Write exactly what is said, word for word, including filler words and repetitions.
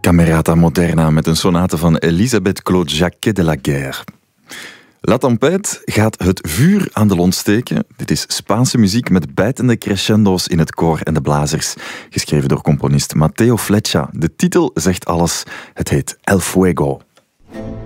Camerata Moderna met een sonate van Elisabeth Claude Jacquet de la Guerre. La Tempête gaat het vuur aan de lont steken. Dit is Spaanse muziek met bijtende crescendo's in het koor en de blazers. Geschreven door componist Mateo Flecha. De titel zegt alles. Het heet El Fuego.